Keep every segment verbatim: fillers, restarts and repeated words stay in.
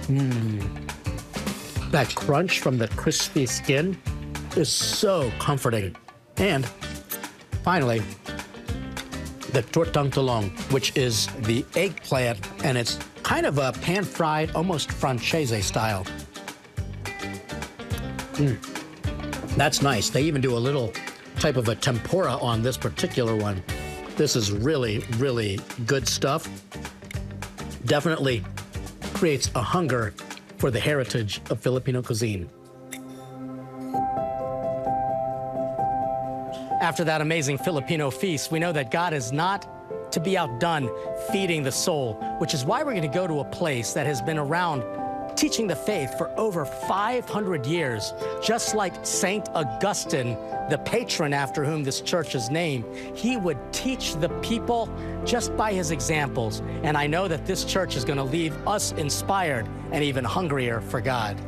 That crunch from the crispy skin is so comforting. And finally, the tortang tulong, which is the eggplant, and it's kind of a pan-fried, almost francese style. Mm. That's nice. They even do a little type of a tempura on this particular one. This is really, really good stuff. Definitely creates a hunger for the heritage of Filipino cuisine. After that amazing Filipino feast, we know that God is not to be outdone feeding the soul, which is why we're going to go to a place that has been around teaching the faith for over five hundred years, just like Saint Augustine, the patron after whom this church is named. He would teach the people just by his examples, and I know that this church is going to leave us inspired and even hungrier for God.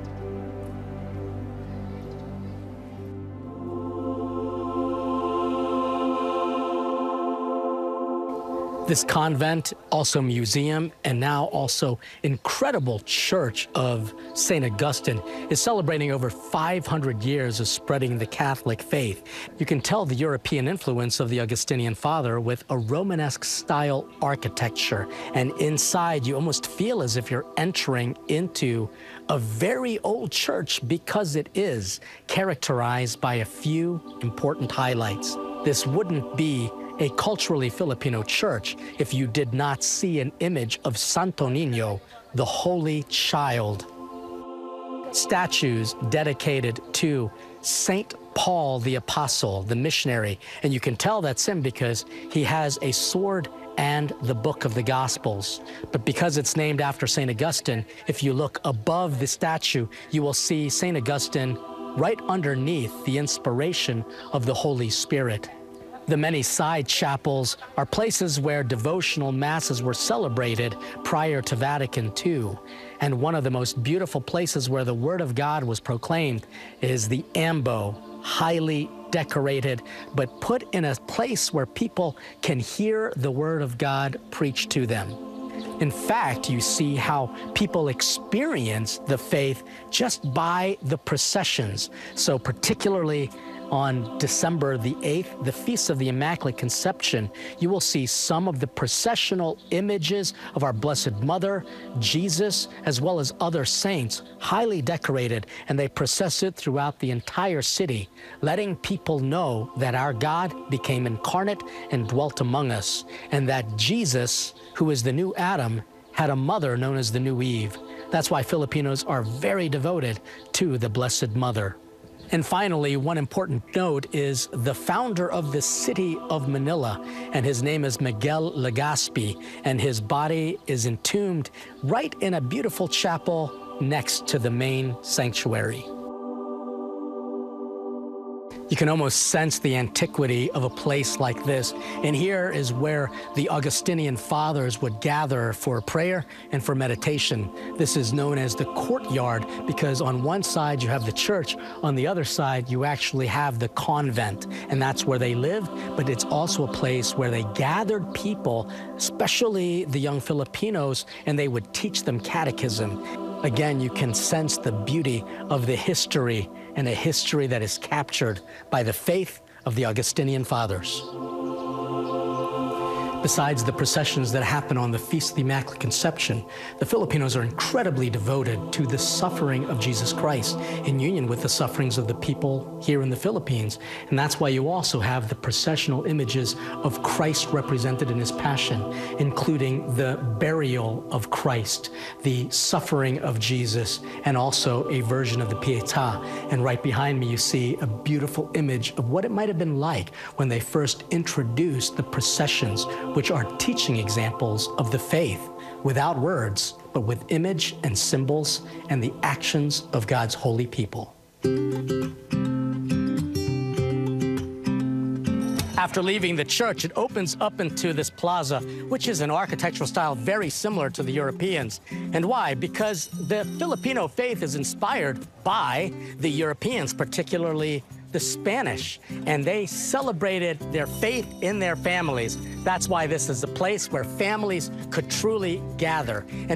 This convent, also museum, and now also incredible church of Saint Augustine is celebrating over five hundred years of spreading the Catholic faith. You can tell the European influence of the Augustinian father with a Romanesque style architecture. And inside, you almost feel as if you're entering into a very old church because it is characterized by a few important highlights. This wouldn't be a culturally Filipino church if you did not see an image of Santo Niño, the Holy Child. Statues dedicated to Saint Paul the Apostle, the missionary, and you can tell that's him because he has a sword and the book of the Gospels. But because it's named after Saint Augustine, if you look above the statue, you will see Saint Augustine right underneath the inspiration of the Holy Spirit. The many side chapels are places where devotional masses were celebrated prior to Vatican Two. And one of the most beautiful places where the Word of God was proclaimed is the ambo, highly decorated, but put in a place where people can hear the Word of God preached to them. In fact, you see how people experience the faith just by the processions. So particularly on December the eighth, the Feast of the Immaculate Conception, you will see some of the processional images of our Blessed Mother, Jesus, as well as other saints, highly decorated, and they process it throughout the entire city, letting people know that our God became incarnate and dwelt among us, and that Jesus, who is the new Adam, had a mother known as the new Eve. That's why Filipinos are very devoted to the Blessed Mother. And finally, one important note is the founder of the city of Manila, and his name is Miguel Legazpi, and his body is entombed right in a beautiful chapel next to the main sanctuary. You can almost sense the antiquity of a place like this. And here is where the Augustinian fathers would gather for prayer and for meditation. This is known as the courtyard because on one side you have the church, on the other side you actually have the convent, and that's where they lived, but it's also a place where they gathered people, especially the young Filipinos, and they would teach them catechism. Again, you can sense the beauty of the history, and a history that is captured by the faith of the Augustinian fathers. Besides the processions that happen on the Feast of the Immaculate Conception, the Filipinos are incredibly devoted to the suffering of Jesus Christ in union with the sufferings of the people here in the Philippines. And that's why you also have the processional images of Christ represented in his passion, including the burial of Christ, the suffering of Jesus, and also a version of the Pietà. And right behind me, you see a beautiful image of what it might have been like when they first introduced the processions, which are teaching examples of the faith without words, but with image and symbols and the actions of God's holy people. After leaving the church, it opens up into this plaza, which is an architectural style very similar to the Europeans. And why? Because the Filipino faith is inspired by the Europeans, particularly the Spanish, and they celebrated their faith in their families. That's why this is a place where families could truly gather. And